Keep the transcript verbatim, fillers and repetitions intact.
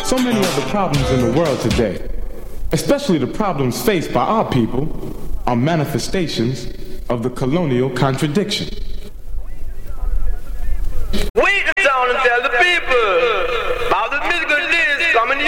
So many of the problems in the world today, especially the problems faced by our people, are manifestations of the colonial contradiction. We down and tell the people about the musical